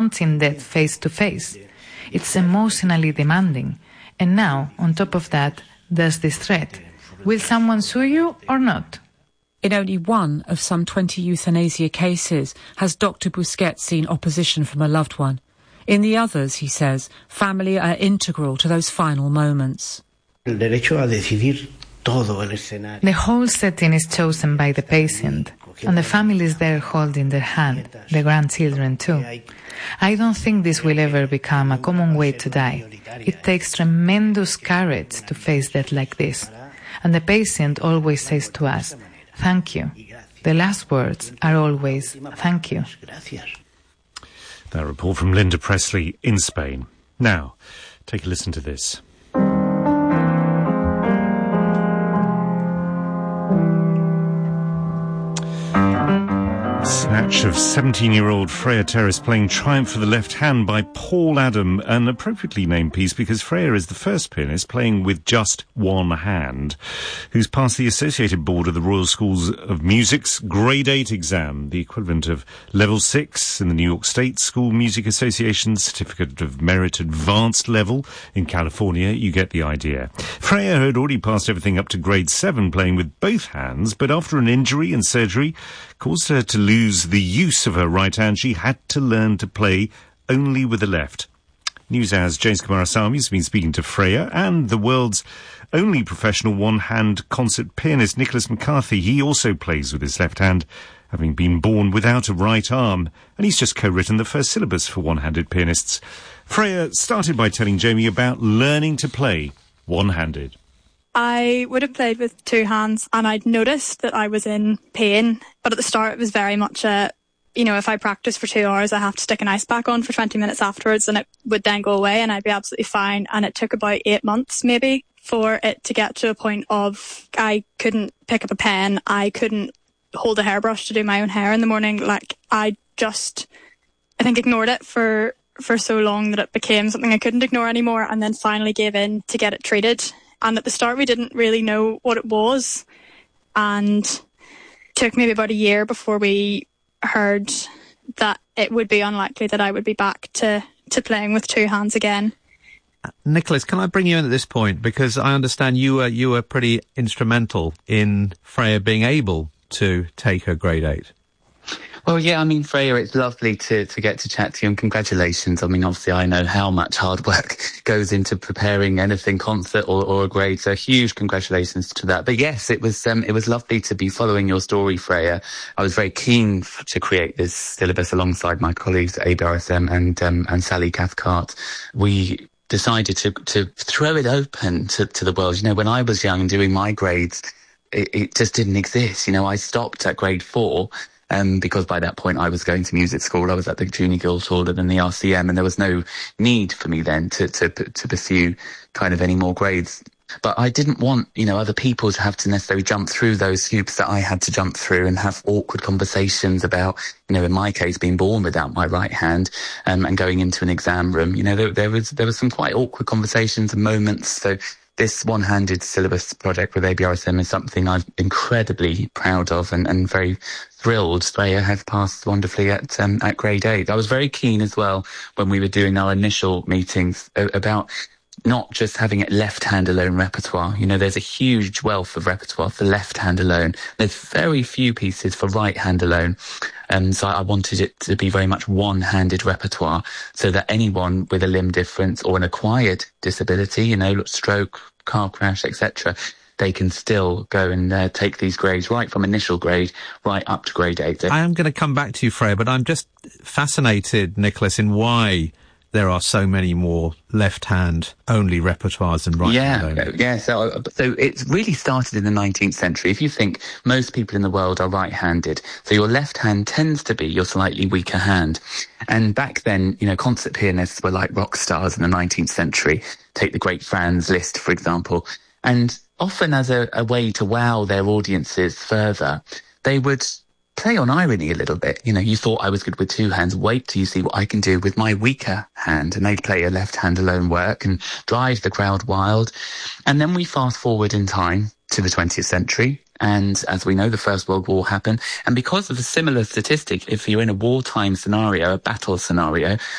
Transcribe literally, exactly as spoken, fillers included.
confronting death face to face. It's emotionally demanding. And now, on top of that, there's this threat. Will someone sue you or not? In only one of some twenty euthanasia cases has Doctor Busquets seen opposition from a loved one. In the others, he says, family are integral to those final moments. The whole setting is chosen by the patient, and the family is there holding their hand, the grandchildren too. I don't think this will ever become a common way to die. It takes tremendous courage to face death like this. And the patient always says to us, thank you. The last words are always, thank you. That report from Linda Presley in Spain. Now, take a listen to this. Snatch of seventeen-year-old Freya Terrace playing Triumph for the Left Hand by Paul Adam, an appropriately named piece because Freya is the first pianist playing with just one hand, who's passed the Associated Board of the Royal Schools of Music's Grade eight exam, the equivalent of Level six in the New York State School Music Association's Certificate of Merit Advanced level. In California, you get the idea. Freya had already passed everything up to Grade seven playing with both hands, but after an injury and surgery caused her to lose the use of her right hand, she had to learn to play only with the left. NewsHour's James Kumarasamy has been speaking to Freya and the world's only professional one-hand concert pianist, Nicholas McCarthy. He also plays with his left hand, having been born without a right arm, and he's just co-written the first syllabus for one-handed pianists. Freya started by telling Jamie about learning to play one-handed. I would have played with two hands and I'd noticed that I was in pain, but at the start it was very much a, you know, if I practice for two hours I have to stick an ice pack on for twenty minutes afterwards and it would then go away and I'd be absolutely fine. And it took about eight months maybe for it to get to a point of I couldn't pick up a pen, I couldn't hold a hairbrush to do my own hair in the morning. Like I just, I think ignored it for, for so long that it became something I couldn't ignore anymore, and then finally gave in to get it treated. And at the start, we didn't really know what it was. And it took maybe about a year before we heard that it would be unlikely that I would be back to, to playing with two hands again. Nicholas, can I bring you in at this point? Because I understand you were, you were pretty instrumental in Freya being able to take her grade eight. Well, yeah, I mean, Freya, it's lovely to, to get to chat to you, and congratulations. I mean, obviously, I know how much hard work goes into preparing anything concert or, or a grade, so huge congratulations to that. But yes, it was um, it was lovely to be following your story, Freya. I was very keen f- to create this syllabus alongside my colleagues at A B R S M and um, and Sally Cathcart. We decided to to throw it open to, to the world. You know, when I was young and doing my grades, it, it just didn't exist. You know, I stopped at grade four. Um, because by that point I was going to music school, I was at the Junior Guildhall and then the R C M, and there was no need for me then to, to, to pursue kind of any more grades. But I didn't want, you know, other people to have to necessarily jump through those hoops that I had to jump through and have awkward conversations about, you know, in my case, being born without my right hand, um, and going into an exam room. You know, there, there was, there was some quite awkward conversations and moments. So this one-handed syllabus project with A B R S M is something I'm incredibly proud of and, and very thrilled. Freya has passed wonderfully at um, at grade eight. I was very keen as well when we were doing our initial meetings about not just having it left-hand alone repertoire. You know, there's a huge wealth of repertoire for left-hand alone. There's very few pieces for right-hand alone. Um, so I wanted it to be very much one-handed repertoire so that anyone with a limb difference or an acquired disability, you know, stroke, car crash, et cetera, they can still go and uh, take these grades right from initial grade right up to grade eight. I am going to come back to you, Freya, but I'm just fascinated, Nicholas, in why there are so many more left-hand only repertoires than right-hand yeah, only. Yeah, so, so it's really started in the nineteenth century. If you think most people in the world are right-handed, so your left hand tends to be your slightly weaker hand. And back then, you know, concert pianists were like rock stars in the nineteenth century. Take the great Franz Liszt, for example. And often as a, a way to wow their audiences further, they would play on irony a little bit. You know, you thought I was good with two hands. Wait till you see what I can do with my weaker hand. And they'd play a left hand alone work and drive the crowd wild. And then we fast forward in time to the twentieth century. And as we know, the First World War happened. And because of a similar statistic, if you're in a wartime scenario, a battle scenario,